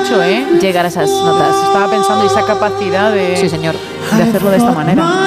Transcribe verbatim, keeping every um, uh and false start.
mucho, ¿eh? Llegar a esas notas. Estaba pensando esa capacidad de, Sí, señor. de hacerlo de esta manera.